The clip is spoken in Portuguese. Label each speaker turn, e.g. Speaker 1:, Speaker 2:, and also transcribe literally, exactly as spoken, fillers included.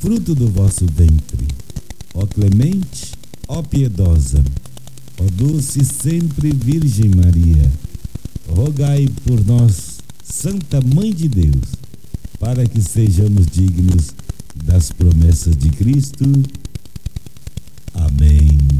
Speaker 1: fruto do vosso ventre. Ó clemente, ó piedosa, ó doce sempre Virgem Maria, rogai por nós, Santa Mãe de Deus, para que sejamos dignos das promessas de Cristo. Amém.